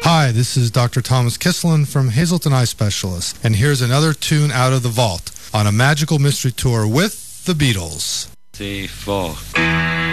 Hi, this is Dr. Thomas Kisselin from Hazelton Eye Specialists, and here's another tune out of the vault on a magical mystery tour with the Beatles. 3, 4.